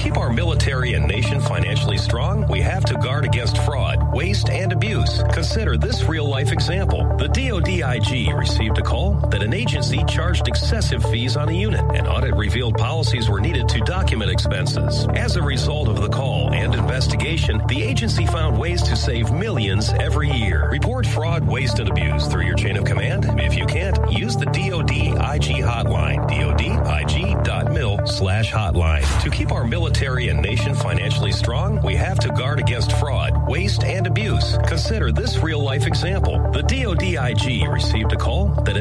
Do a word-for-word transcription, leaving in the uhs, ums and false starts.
keep our military and nation financially strong, we have to guard against fraud, waste, and abuse. Consider this real-life example. The D O D I G received a call that an agency charged excessive fees on a unit. An audit revealed policies were needed to document expenses. As a result of the call and investigation, the agency found ways to save millions every year. Report fraud, waste, and abuse through your chain of command. If you can't, use the D O D I G hotline, dodig.mil slash hotline. To keep our military and nation financially strong, we have to guard against fraud, waste, and abuse. Consider this real-life example. The D O D I G received a call that